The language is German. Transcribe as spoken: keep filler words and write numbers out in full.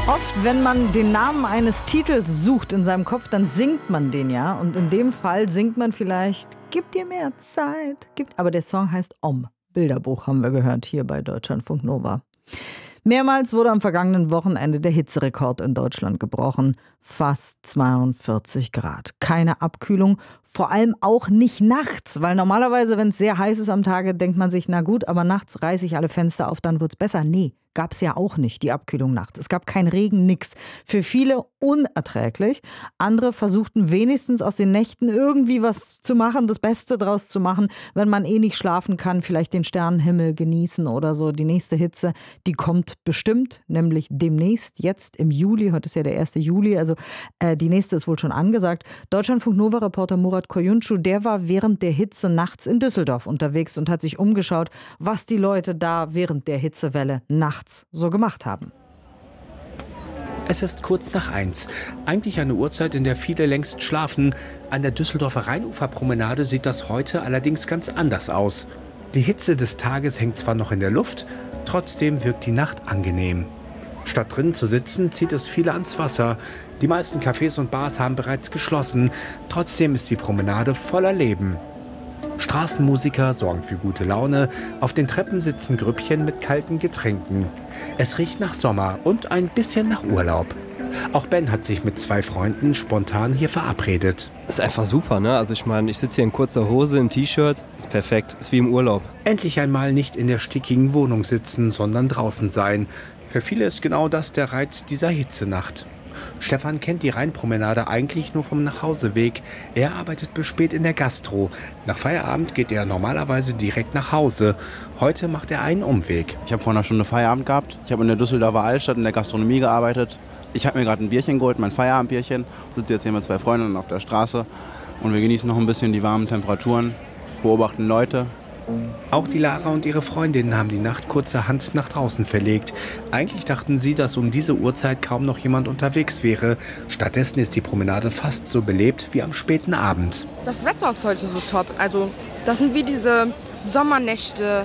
Oft, wenn man den Namen eines Titels sucht in seinem Kopf, dann singt man den ja. Und in dem Fall singt man vielleicht Gib dir mehr Zeit. Gibt, aber der Song heißt Om. Bilderbuch haben wir gehört hier bei Deutschlandfunk Nova. Mehrmals wurde am vergangenen Wochenende der Hitzerekord in Deutschland gebrochen. Fast zweiundvierzig Grad. Keine Abkühlung, vor allem auch nicht nachts. Weil normalerweise, wenn es sehr heiß ist am Tage, denkt man sich, na gut, aber nachts reiße ich alle Fenster auf, dann wird's besser. Nee, gab es ja auch nicht, die Abkühlung nachts. Es gab keinen Regen, nix. Für viele unerträglich. Andere versuchten wenigstens aus den Nächten irgendwie was zu machen, das Beste draus zu machen. Wenn man eh nicht schlafen kann, vielleicht den Sternenhimmel genießen oder so. Die nächste Hitze, die kommt bestimmt, nämlich demnächst, jetzt im Juli. Heute ist ja der erste Juli, also äh, die nächste ist wohl schon angesagt. Deutschlandfunk-Nova-Reporter Murat Koyuncu, der war während der Hitze nachts in Düsseldorf unterwegs und hat sich umgeschaut, was die Leute da während der Hitzewelle nachts so gemacht haben. Es ist kurz nach eins. Eigentlich eine Uhrzeit, in der viele längst schlafen. An der Düsseldorfer Rheinuferpromenade sieht das heute allerdings ganz anders aus. Die Hitze des Tages hängt zwar noch in der Luft, trotzdem wirkt die Nacht angenehm. Statt drinnen zu sitzen, zieht es viele ans Wasser. Die meisten Cafés und Bars haben bereits geschlossen. Trotzdem ist die Promenade voller Leben. Straßenmusiker sorgen für gute Laune. Auf den Treppen sitzen Grüppchen mit kalten Getränken. Es riecht nach Sommer und ein bisschen nach Urlaub. Auch Ben hat sich mit zwei Freunden spontan hier verabredet. Das ist einfach super, ne? Also ich meine, ich sitze hier in kurzer Hose, im T-Shirt. Ist perfekt, ist wie im Urlaub. Endlich einmal nicht in der stickigen Wohnung sitzen, sondern draußen sein. Für viele ist genau das der Reiz dieser Hitzenacht. Stefan kennt die Rheinpromenade eigentlich nur vom Nachhauseweg. Er arbeitet bis spät in der Gastro. Nach Feierabend geht er normalerweise direkt nach Hause. Heute macht er einen Umweg. Ich habe vor einer Stunde Feierabend gehabt. Ich habe in der Düsseldorfer Altstadt in der Gastronomie gearbeitet. Ich habe mir gerade ein Bierchen geholt, mein Feierabendbierchen. Ich sitze jetzt hier mit zwei Freundinnen auf der Straße und wir genießen noch ein bisschen die warmen Temperaturen, beobachten Leute. Auch die Lara und ihre Freundinnen haben die Nacht kurzerhand nach draußen verlegt. Eigentlich dachten sie, dass um diese Uhrzeit kaum noch jemand unterwegs wäre. Stattdessen ist die Promenade fast so belebt wie am späten Abend. Das Wetter ist heute so top. Also das sind wie diese Sommernächte